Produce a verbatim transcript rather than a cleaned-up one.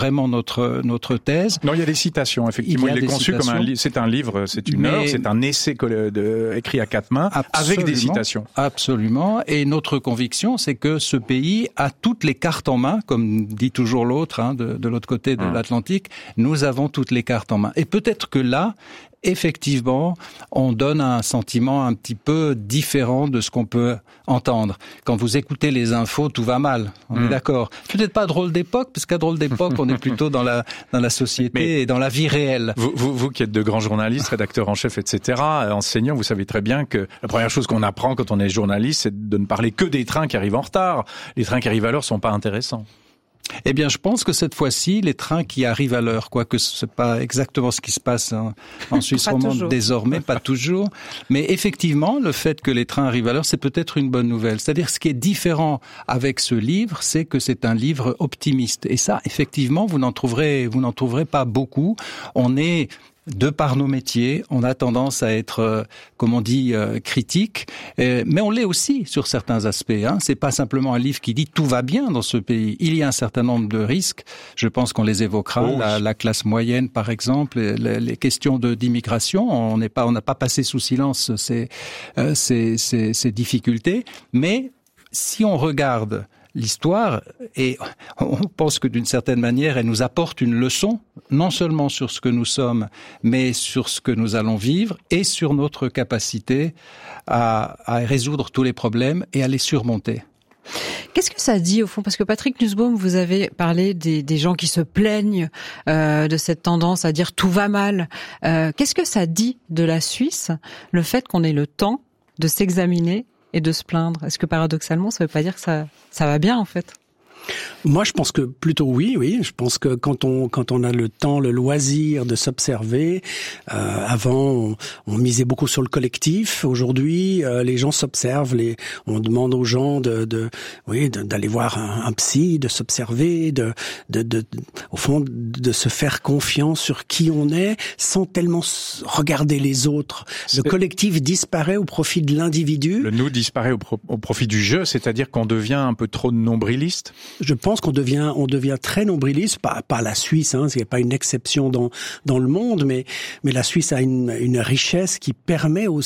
vraiment notre notre thèse. Non, il y a des citations, effectivement. Il, il est conçu citations. comme un livre. C'est un livre, c'est une Mais... œuvre, c'est un essai de, écrit à quatre mains, absolument, avec des citations. Absolument. Et notre conviction, c'est que ce pays a toutes les cartes en main, comme dit toujours l'autre, hein, de, de l'autre côté de hum. l'Atlantique. Nous avons toutes les cartes en main. Et peut-être que là, effectivement, on donne un sentiment un petit peu différent de ce qu'on peut entendre. Quand vous écoutez les infos, tout va mal. On mmh. est d'accord. Peut-être pas drôle d'époque, parce qu'à drôle d'époque, on est plutôt dans la dans la société Mais et dans la vie réelle. Vous, vous, vous qui êtes de grands journalistes, rédacteurs en chef, et cetera, enseignants, vous savez très bien que la première chose qu'on apprend quand on est journaliste, c'est de ne parler que des trains qui arrivent en retard. Les trains qui arrivent à l'heure sont pas intéressants. Eh bien, je pense que cette fois-ci, les trains qui arrivent à l'heure, quoique c'est pas exactement ce qui se passe en, en Suisse romande désormais, pas toujours. Mais effectivement, le fait que les trains arrivent à l'heure, c'est peut-être une bonne nouvelle. C'est-à-dire, ce qui est différent avec ce livre, c'est que c'est un livre optimiste. Et ça, effectivement, vous n'en trouverez, vous n'en trouverez pas beaucoup. On est de par nos métiers, on a tendance à être, euh, comme on dit, euh, critique, euh, mais on l'est aussi sur certains aspects. Hein. C'est pas simplement un livre qui dit tout va bien dans ce pays. Il y a un certain nombre de risques. Je pense qu'on les évoquera. Oh, la, la classe moyenne, par exemple, les, les questions de d'immigration. On n'est pas, on n'a pas passé sous silence ces, euh, ces, ces, ces difficultés. Mais si on regarde l'histoire, et on pense que d'une certaine manière, elle nous apporte une leçon, non seulement sur ce que nous sommes, mais sur ce que nous allons vivre et sur notre capacité à, à résoudre tous les problèmes et à les surmonter. Qu'est-ce que ça dit au fond ? Parce que Patrick Nussbaum, vous avez parlé des, des gens qui se plaignent euh, de cette tendance à dire tout va mal. Euh, qu'est-ce que ça dit de la Suisse, le fait qu'on ait le temps de s'examiner et de se plaindre? Est-ce que paradoxalement, ça veut pas dire que ça, ça va bien en fait? Moi, je pense que plutôt oui, oui. Je pense que quand on quand on a le temps, le loisir de s'observer, euh, avant on, on misait beaucoup sur le collectif. Aujourd'hui, euh, les gens s'observent. Les, on demande aux gens de, de oui, de, d'aller voir un, un psy, de s'observer, de, de, de, de, au fond, de se faire confiance sur qui on est, sans tellement regarder les autres. Le c'est... collectif disparaît au profit de l'individu. Le nous disparaît au, pro- au profit du jeu, c'est-à-dire qu'on devient un peu trop nombriliste. Je pense qu'on devient, on devient très nombriliste, pas, pas la Suisse, hein, c'est pas une exception dans, dans le monde, mais, mais la Suisse a une, une richesse qui permet aussi